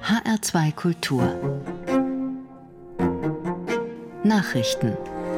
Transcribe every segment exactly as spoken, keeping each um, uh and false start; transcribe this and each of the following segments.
H R zwei Kultur Nachrichten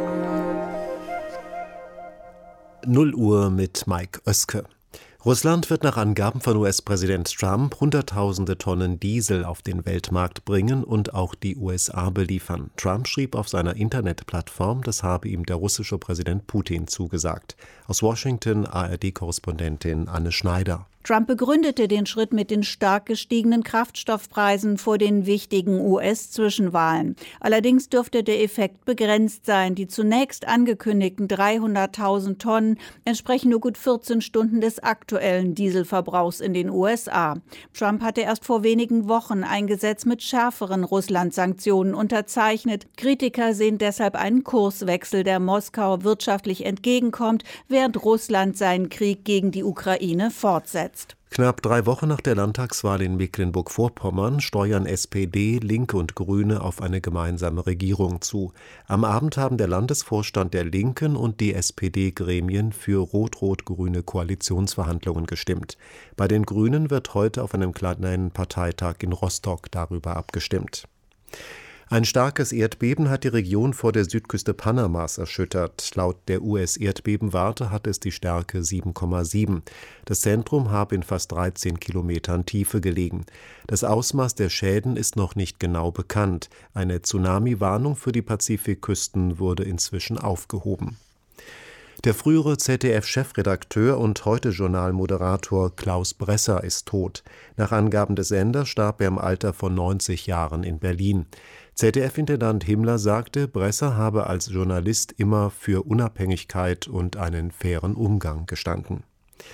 null Uhr mit Mike Oeske. Russland wird nach Angaben von U S-Präsident Trump hunderttausende Tonnen Diesel auf den Weltmarkt bringen und auch die U S A beliefern. Trump schrieb auf seiner Internetplattform, das habe ihm der russische Präsident Putin zugesagt. Aus Washington A R D-Korrespondentin Anne Schneider. Trump begründete den Schritt mit den stark gestiegenen Kraftstoffpreisen vor den wichtigen U S-Zwischenwahlen. Allerdings dürfte der Effekt begrenzt sein. Die zunächst angekündigten dreihunderttausend Tonnen entsprechen nur gut vierzehn Stunden des aktuellen Dieselverbrauchs in den U S A. Trump hatte erst vor wenigen Wochen ein Gesetz mit schärferen Russland-Sanktionen unterzeichnet. Kritiker sehen deshalb einen Kurswechsel, der Moskau wirtschaftlich entgegenkommt, während Russland seinen Krieg gegen die Ukraine fortsetzt. Knapp drei Wochen nach der Landtagswahl in Mecklenburg-Vorpommern steuern S P D, Linke und Grüne auf eine gemeinsame Regierung zu. Am Abend haben der Landesvorstand der Linken und die S P D-Gremien für rot-rot-grüne Koalitionsverhandlungen gestimmt. Bei den Grünen wird heute auf einem kleinen Parteitag in Rostock darüber abgestimmt. Ein starkes Erdbeben hat die Region vor der Südküste Panamas erschüttert. Laut der U S-Erdbebenwarte hat es die Stärke sieben Komma sieben. Das Zentrum habe in fast dreizehn Kilometern Tiefe gelegen. Das Ausmaß der Schäden ist noch nicht genau bekannt. Eine Tsunami-Warnung für die Pazifikküsten wurde inzwischen aufgehoben. Der frühere Z D F-Chefredakteur und Heute-Journal-Moderator Klaus Bresser ist tot. Nach Angaben des Senders starb er im Alter von neunzig Jahren in Berlin. Z D F-Intendant Himmler sagte, Bresser habe als Journalist immer für Unabhängigkeit und einen fairen Umgang gestanden.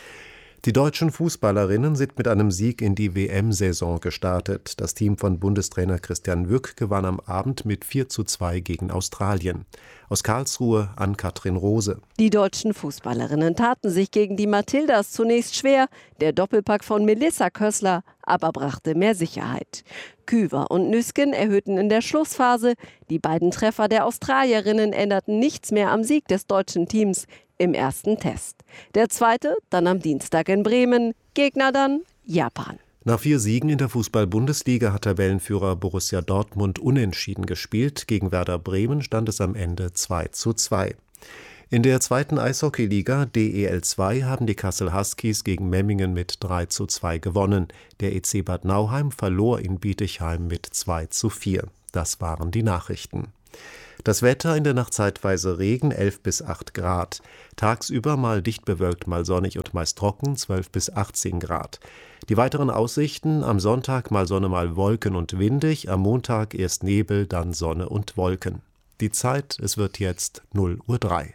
Die deutschen Fußballerinnen sind mit einem Sieg in die W M-Saison gestartet. Das Team von Bundestrainer Christian Wück gewann am Abend mit vier zu zwei gegen Australien. Aus Karlsruhe Ann-Kathrin Rose. Die deutschen Fußballerinnen taten sich gegen die Matildas zunächst schwer. Der Doppelpack von Melissa Kössler aber brachte mehr Sicherheit. Küver und Nüsken erhöhten in der Schlussphase. Die beiden Treffer der Australierinnen änderten nichts mehr am Sieg des deutschen Teams im ersten Test. Der zweite dann am Dienstag in Bremen, Gegner dann Japan. Nach vier Siegen in der Fußball-Bundesliga hat Tabellenführer Borussia Dortmund unentschieden gespielt. Gegen Werder Bremen stand es am Ende zwei zu zwei. In der zweiten Eishockeyliga D E L zwei haben die Kassel Huskies gegen Memmingen mit drei zu zwei gewonnen. Der E C Bad Nauheim verlor in Bietigheim mit zwei zu vier. Das waren die Nachrichten. Das Wetter: in der Nacht zeitweise Regen, elf bis acht Grad. Tagsüber mal dicht bewölkt, mal sonnig und meist trocken, zwölf bis achtzehn Grad. Die weiteren Aussichten: am Sonntag mal Sonne, mal Wolken und windig, am Montag erst Nebel, dann Sonne und Wolken. Die Zeit: es wird jetzt null Uhr drei.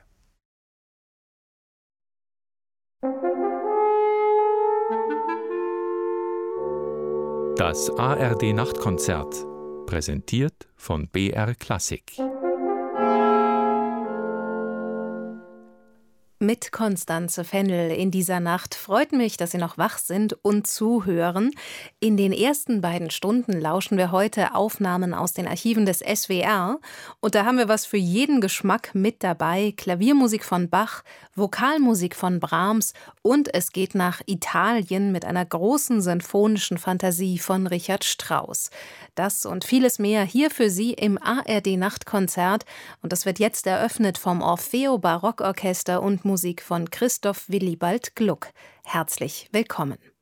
Das A R D-Nachtkonzert, präsentiert von B R Klassik. Mit Konstanze Fennel in dieser Nacht. Freut mich, dass Sie noch wach sind und zuhören. In den ersten beiden Stunden lauschen wir heute Aufnahmen aus den Archiven des S W R. Und da haben wir was für jeden Geschmack mit dabei. Klaviermusik von Bach, Vokalmusik von Brahms und es geht nach Italien mit einer großen sinfonischen Fantasie von Richard Strauss. Das und vieles mehr hier für Sie im A R D-Nachtkonzert. Und das wird jetzt eröffnet vom Orfeo Barockorchester und Musik von Christoph Willibald Gluck. Herzlich willkommen.